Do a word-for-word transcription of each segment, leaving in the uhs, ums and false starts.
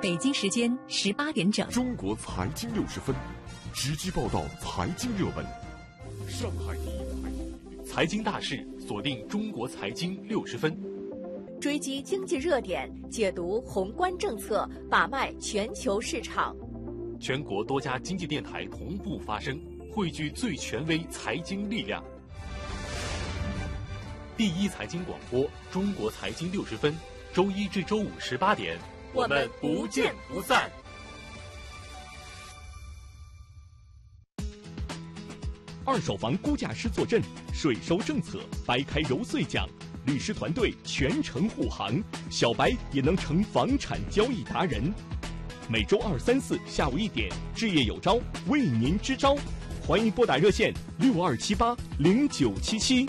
北京时间十八点整， 中国财经六十分，直击报道财经热门。上海第一财经大事，锁定中国财经六十分， 追击经济热点，解读宏观政策，把脉全球市场。 全国多家经济电台同步发声，汇聚最权威财经力量。第一财经广播，中国财经六十分，周一至周五十八点， 我们不见不散。 二手房估价师坐镇，税收政策掰开揉碎讲，律师团队全程护航，小白也能成房产交易达人。每周二、三、四下午一点，置业有招为您支招，欢迎拨打热线六二七八零九七七。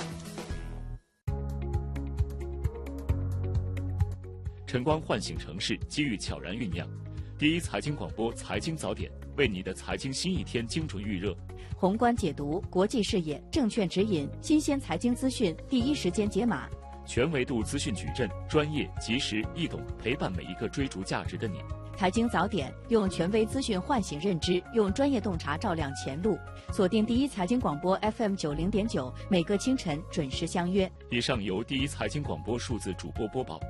晨光唤醒城市，机遇悄然酝酿。第一财经广播财经早点，为你的财经新一天精准预热。 宏观解读，国际视野，证券指引，新鲜财经资讯，第一时间解码。 全维度资讯矩阵，专业、及时、易懂，陪伴每一个追逐价值的你。 财经早点，用权威资讯唤醒认知，用专业洞察照亮前路。锁定第一财经广播 F M 九零点九，每个清晨准时相约。 以上由第一财经广播数字主播播报。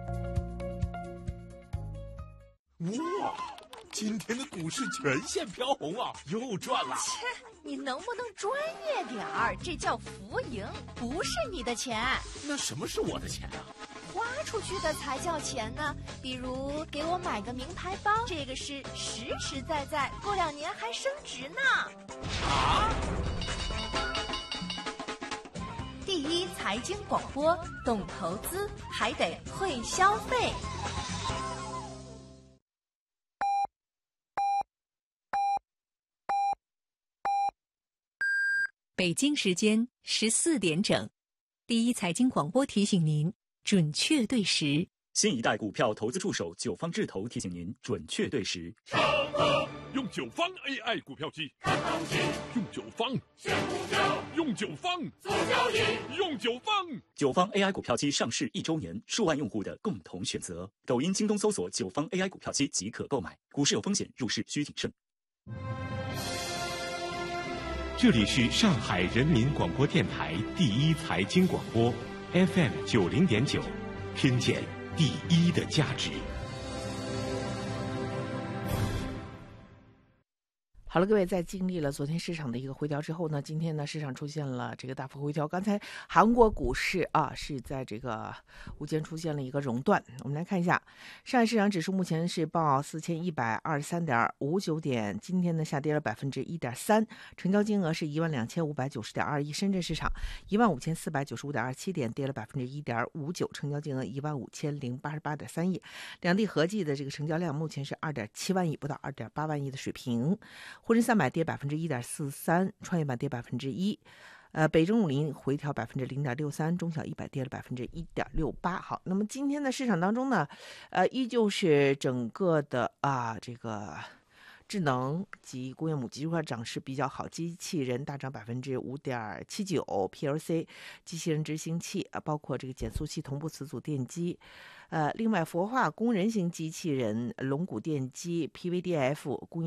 哇，今天的股市全线飘红啊，又赚了。 切，你能不能专业点儿？这叫浮盈，不是你的钱。 那什么是我的钱啊？ 花出去的才叫钱呢。比如给我买个名牌包，这个是实实在在，过两年还升值呢。 啊！ 第一财经广播，懂投资还得会消费。 北京时间十四点整，第一财经广播提醒您准确对时。 新一代股票投资助手九方智投提醒您准确对时。 用九方 A I 股票机，看行情；用九方选股票，用九方做交易，用九方。 九方 A I 股票机上市一周年，数万用户的共同选择。抖音、京东搜索九方 A I 股票机即可购买。股市有风险，入市需谨慎。 这里是上海人民广播电台第一财经广播 F M 九零点九，听见第一的价值。 好了，各位，在经历了昨天市场的一个回调之后呢，今天呢市场出现了这个大幅回调。刚才韩国股市啊是在这个午间出现了一个熔断。我们来看一下，上海市场指数目前是报四千一百二十三点五九点，今天呢下跌了百分之一点三，成交金额是一万两千五百九十点二亿。深圳市场一万五千四百九十五点二七点，跌了百分之一点五九，成交金额一万五千零八十八点三亿。两地合计的这个成交量目前是二点七万亿，不到二点八万亿的水平。沪深三百跌百分之一点四三，创业板跌百分之一，呃，北证五零回调百分之零点六三，中小一百跌了百分之一点六八。好，那么今天的市场当中呢，呃，依旧是整个的啊这个智能及工业母机这块涨势比较好，机器人大涨百分之五点七九 ，P L C 机器人执行器啊，包括这个减速器、同步磁阻电机。呃，另外，氟化工人型机器人、龙骨电机、P V D F 工业